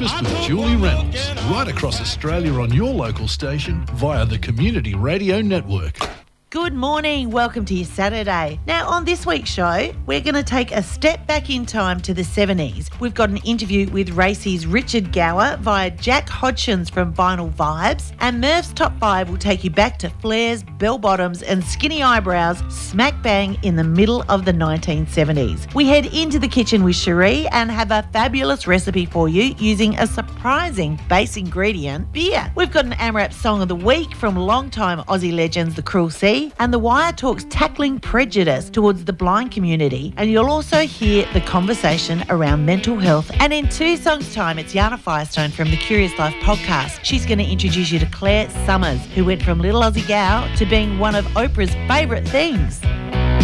Breakfast with Julie Reynolds, right across Australia on your local station via the Community Radio Network. Good morning. Welcome to your Saturday. Now, on this week's show, we're going to take a step back in time to the 70s. We've got an interview with Racey's Richard Gower via Jack Hodgins from Vinyl Vibes, and Murph's Top 5 will take you back to flares, bell-bottoms and skinny eyebrows smack bang in the middle of the 1970s. We head into the kitchen with Cherie and have a fabulous recipe for you using a surprising base ingredient, beer. We've got an AMRAP Song of the Week from longtime Aussie legends The Cruel Sea, and The Wire talks tackling prejudice towards the blind community, and you'll also hear the conversation around mental health. And in 2 songs' time, it's Yana Firestone from the Curious Life podcast. She's going to introduce you to Claire Summers, who went from little Aussie gal to being one of Oprah's favourite things.